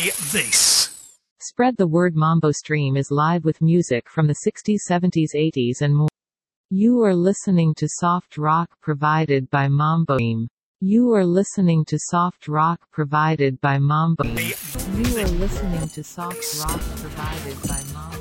Play this. Spread the word. Mambo Stream is live with music from the 60s, 70s, 80s and more. You are listening to soft rock provided by Mambo Stream. You are listening to soft rock provided by Mambo. You are listening to soft rock provided by Mambo.